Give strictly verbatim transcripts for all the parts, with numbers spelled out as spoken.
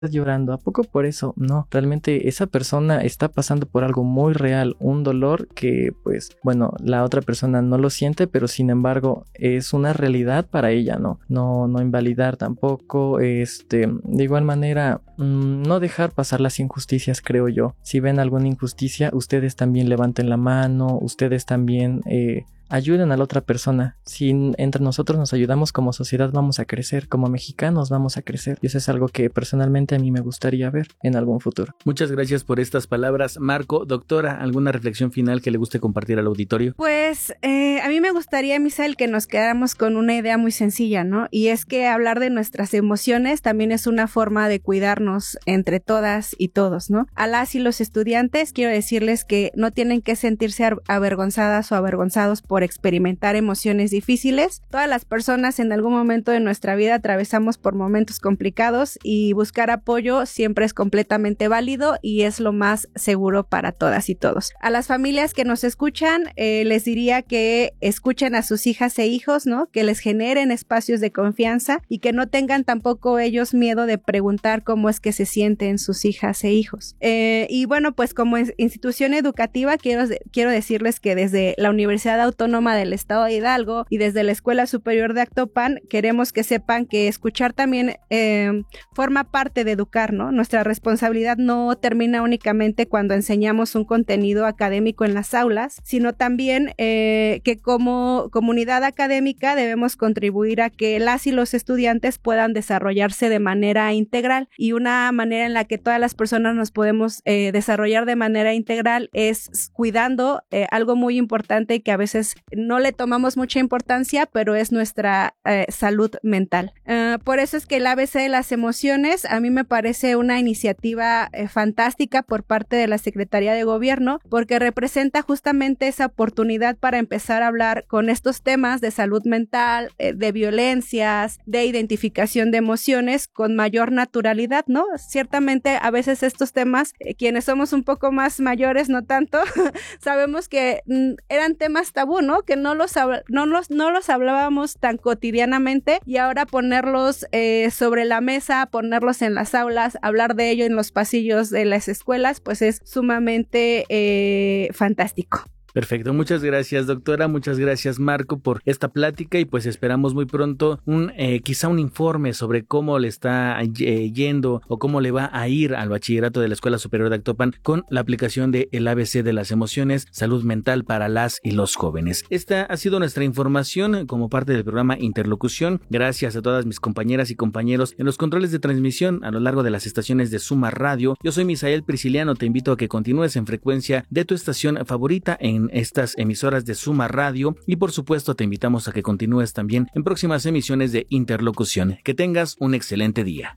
llorando, ¿a poco por eso? No, realmente esa persona está pasando por algo muy real, un dolor que pues bueno, la otra persona no lo siente, pero sin embargo es una realidad para ella, ¿no? No, no invalidar tampoco, este, de igual manera, mmm, no dejar pasar las injusticias, creo yo. Si ven alguna injusticia, ustedes también levanten la mano, ustedes también eh, ayuden a la otra persona. Si entre nosotros nos ayudamos como sociedad, vamos a crecer, como mexicanos vamos a crecer, y eso es algo que personalmente a mí me gustaría ver en algún futuro. Muchas gracias por estas palabras, Marco. Doctora, ¿alguna reflexión final que le guste compartir al auditorio? Pues eh, a mí me gustaría, Misael, que nos quedáramos con una idea muy sencilla, ¿no? Y es que hablar de nuestras emociones también es una forma de cuidarnos entre todas y todos, ¿no? A las y los estudiantes quiero decirles que no tienen que sentirse avergonzadas o avergonzados por experimentar emociones difíciles. Todas las personas en algún momento de nuestra vida atravesamos por momentos complicados y buscar apoyo siempre es completamente válido y es lo más seguro para todas y todos. A las familias que nos escuchan, eh, les diría que escuchen a sus hijas e hijos, ¿no? Que les generen espacios de confianza y que no tengan tampoco ellos miedo de preguntar cómo es que se sienten sus hijas e hijos. Eh, y bueno, pues como institución educativa quiero, quiero decirles que desde la Universidad Autónoma del Estado de Hidalgo y desde la Escuela Superior de Actopan queremos que sepan que escuchar también eh, forma parte de educar, ¿no? Nuestra responsabilidad no termina únicamente cuando enseñamos un contenido académico en las aulas, sino también eh, que como comunidad académica debemos contribuir a que las y los estudiantes puedan desarrollarse de manera integral, y una manera en la que todas las personas nos podemos eh, desarrollar de manera integral es cuidando eh, algo muy importante y que a veces no le tomamos mucha importancia, pero es nuestra eh, salud mental. Uh, por eso es que el A B C de las emociones a mí me parece una iniciativa eh, fantástica por parte de la Secretaría de Gobierno, porque representa justamente esa oportunidad para empezar a hablar con estos temas de salud mental, eh, de violencias, de identificación de emociones con mayor naturalidad, ¿no? Ciertamente a veces estos temas, eh, quienes somos un poco más mayores, no tanto, sabemos que mm, eran temas tabú, ¿no? Que no los, no los, no los hablábamos tan cotidianamente, y ahora ponerlos eh, sobre la mesa, ponerlos en las aulas, hablar de ello en los pasillos de las escuelas, pues es sumamente eh, fantástico. Perfecto, muchas gracias, doctora, muchas gracias, Marco, por esta plática, y pues esperamos muy pronto un eh, quizá un informe sobre cómo le está eh, yendo o cómo le va a ir al bachillerato de la Escuela Superior de Actopan con la aplicación de el A B C de las emociones, salud mental para las y los jóvenes. Esta ha sido nuestra información como parte del programa Interlocución. Gracias a todas mis compañeras y compañeros en los controles de transmisión a lo largo de las estaciones de Suma Radio. Yo soy Misael Prisciliano, te invito a que continúes en frecuencia de tu estación favorita en estas emisoras de Suma Radio, y por supuesto te invitamos a que continúes también en próximas emisiones de Interlocución. Que tengas un excelente día.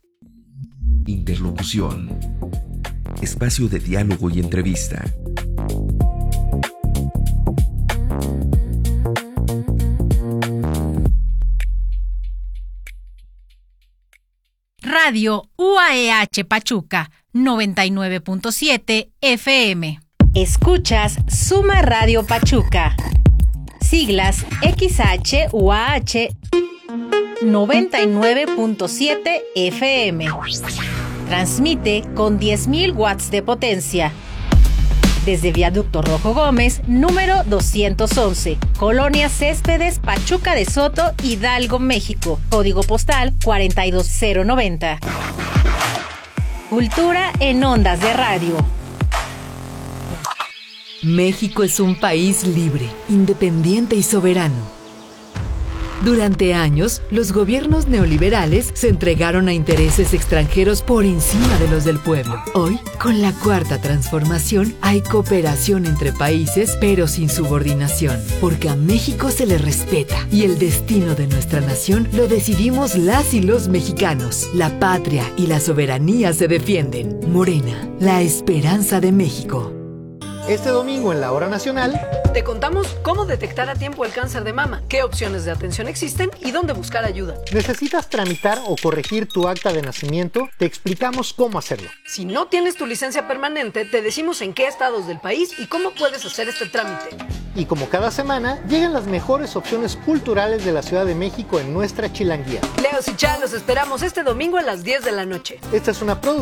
Interlocución, espacio de diálogo y entrevista. Radio U A E H Pachuca noventa y nueve punto siete F M. Escuchas Suma Radio Pachuca. Siglas X H U A H noventa y nueve punto siete F M. Transmite con diez mil watts de potencia. Desde Viaducto Rojo Gómez, número doscientos once, Colonia Céspedes, Pachuca de Soto, Hidalgo, México. Código postal cuarenta y dos cero noventa. Cultura en ondas de radio. México es un país libre, independiente y soberano. Durante años, los gobiernos neoliberales se entregaron a intereses extranjeros por encima de los del pueblo. Hoy, con la Cuarta Transformación, hay cooperación entre países, pero sin subordinación, porque a México se le respeta y el destino de nuestra nación lo decidimos las y los mexicanos. La patria y la soberanía se defienden. Morena, la esperanza de México. Este domingo en la Hora Nacional te contamos cómo detectar a tiempo el cáncer de mama, qué opciones de atención existen y dónde buscar ayuda. ¿Necesitas tramitar o corregir tu acta de nacimiento? Te explicamos cómo hacerlo. Si no tienes tu licencia permanente, te decimos en qué estados del país y cómo puedes hacer este trámite. Y como cada semana, llegan las mejores opciones culturales de la Ciudad de México en nuestra Chilanguía. Leos y Chá, los esperamos este domingo a las diez de la noche. Esta es una producción